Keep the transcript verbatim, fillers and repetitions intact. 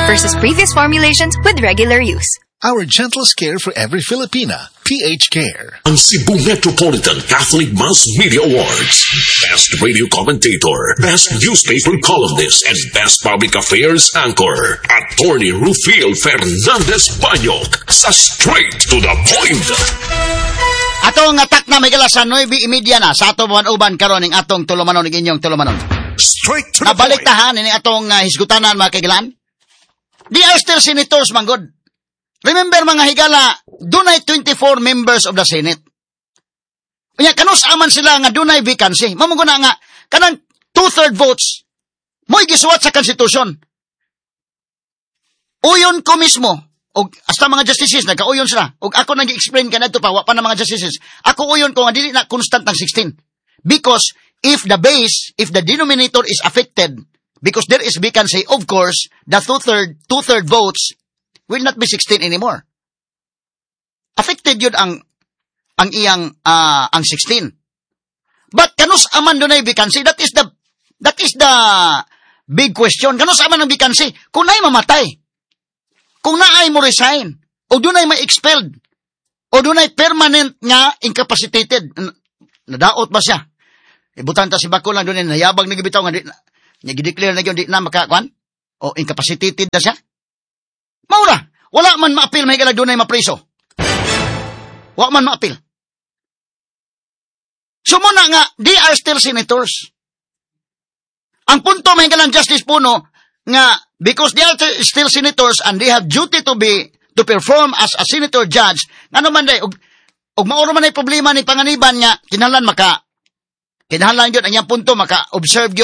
versus previous formulations with regular use. Our gentlest care for every Filipina. P H Care. Ang Cebu Metropolitan Catholic Mass Media Awards. Best Radio Commentator, Best Newspaper Columnist, and Best Public Affairs Anchor. Attorney Rufil Fernandez Banyok sa Straight to the Point. Atong atak na may kalasan nine media na sa ato uban karon ning atong tulumanon ning inyong tulumanon. Straight to the Nabalik Point. tahan ini atong uh, hisgutanan mga kaigalan. They are still senators man god. Remember mga higala, dunay twenty-four members of the Senate. Kanya kanus aman sila nga dunay vacancy. Mamo na nga kanang two-third votes mo'y gisuwat sa Constitution. Uyon ko mismo, og hasta mga justices nagkauyon sila. Og ako nang gi-explain kanadto pa wa pa na mga justices. Ako uyon ko nga dili na constant ng sixteen. Because if the base, if the denominator is affected, because there is vacancy, of course, the two-third two-third votes will not be sixteen anymore. Affected yun ang ang iyang uh, ang sixteen. But kanus aman dunay vacancy, that is the that is the big question. Kanus aman ang vacancy kung naay mamatay, kung naay mo resign, o dunay ma-expelled, o dunay permanent nga incapacitated. Nadaot ba siya? Ibutan ta si Bako lang dunay nayabag na gibitaw nga di na gi-declare na gyud di na makakuan o incapacitated na siya. Maura, wala man ma-appeal, may galag doon ay mapreso. Wala man ma-appeal. So muna nga, they are still senators. Ang punto may galang Justice Puno, nga, because they are still senators and they have duty to be, to perform as a senator judge, nga naman day, og, og mauro man ay problema ni Panganiban nga, kinahanglan maka, kinahanglan yun, ang yung punto, maka-observe